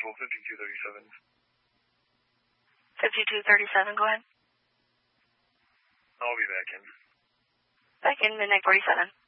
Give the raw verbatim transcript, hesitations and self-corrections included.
Central, fifty-two thirty-seven. fifty-two thirty-seven, go ahead. I'll be back in. Back in, midnight forty-seven.